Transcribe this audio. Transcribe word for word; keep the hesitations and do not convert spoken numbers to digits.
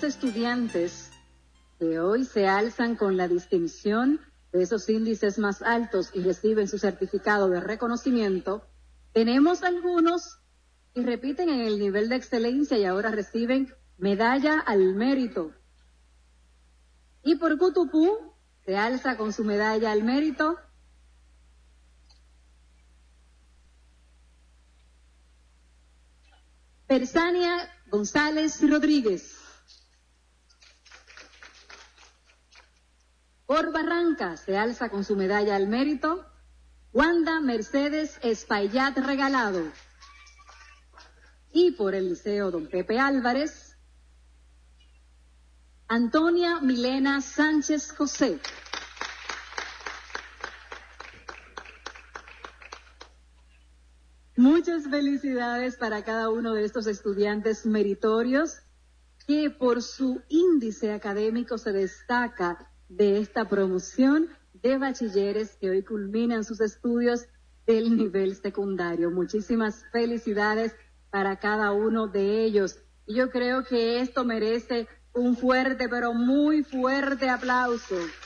los estudiantes que hoy se alzan con la distinción de esos índices más altos y reciben su certificado de reconocimiento, tenemos algunos que repiten en el nivel de excelencia y ahora reciben medalla al mérito. Y por Cutupú se alza con su medalla al mérito Persania González Rodríguez. Por Barranca se alza con su medalla al mérito Wanda Mercedes Espaillat Regalado. Y por el Liceo Don Pepe Álvarez, Antonia Milena Sánchez José. Muchas felicidades para cada uno de estos estudiantes meritorios que por su índice académico se destaca de esta promoción de bachilleres que hoy culminan sus estudios del nivel secundario. Muchísimas felicidades para cada uno de ellos. Y yo creo que esto merece un fuerte, pero muy fuerte aplauso.